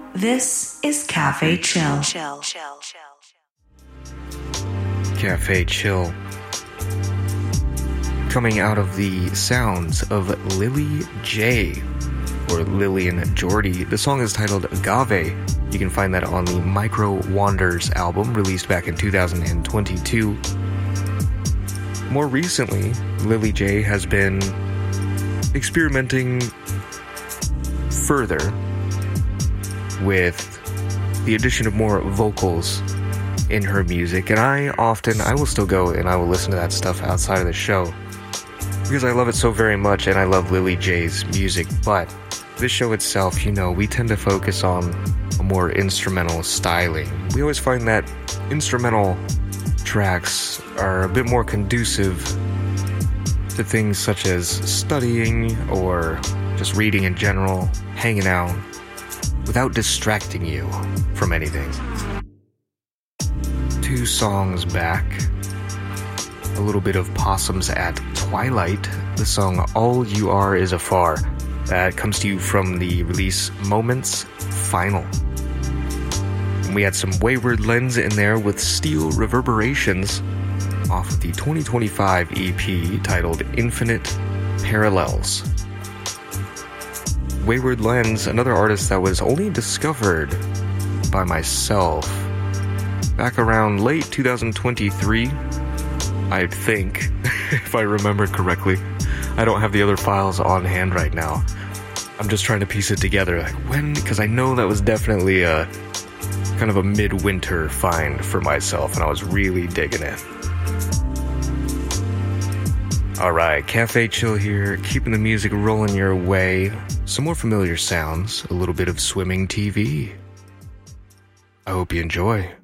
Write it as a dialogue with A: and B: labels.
A: This is Cafe Chill.
B: Cafe Chill. Coming out of the sounds of Lily J, or Lillian Jordy. The song is titled Agave. You can find that on the Micro Wanders album, released back in 2022. More recently, Lily J has been experimenting further with the addition of more vocals in her music, and I will still go and I will listen to that stuff outside of the show because I love it so very much and I love Lily J's music. But this show itself, we tend to focus on a more instrumental styling. We always find that instrumental tracks are a bit more conducive to things such as studying or just reading in general, hanging out, without distracting you from anything. 2 songs back, a little bit of Possums at Twilight, the song All You Are Is Afar. That comes to you from the release Moments Final. And we had some Wayward Lens in there with Steel Reverberations off of the 2025 EP titled Infinite Parallels. Wayward Lens, another artist that was only discovered by myself back around late 2023, I think, if I remember correctly. I don't have the other files on hand right now. I'm just trying to piece it together, like when, because I know that was definitely a kind of a midwinter find for myself, and I was really digging it. Alright, Cafe Chill here, keeping the music rolling your way. Some more familiar sounds, a little bit of swimming TV. I hope you enjoy.